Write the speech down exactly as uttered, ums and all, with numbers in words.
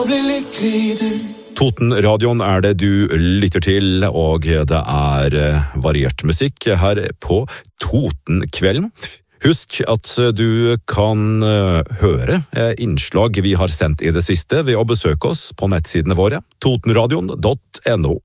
Totenradioen er det du lytter til, og det er variert musikk her på Totenkvelden. Husk at du kan høre innslag vi har sendt i det siste ved å besøke oss på nettsidene våre, totenradion punktum no.